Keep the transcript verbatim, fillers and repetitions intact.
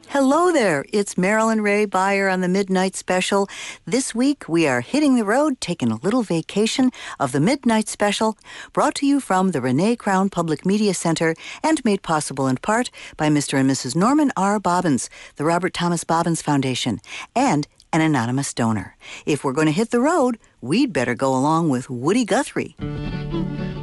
Hello there, it's Marilyn Ray Beyer on the Midnight Special. This week we are hitting the road, taking a little vacation of the Midnight Special, brought to you from the Renee Crown Public Media Center and made possible in part by Mister and Missus Norman R. Bobbins, the Robert Thomas Bobbins Foundation, and an anonymous donor. If we're going to hit the road, we'd better go along with Woody Guthrie.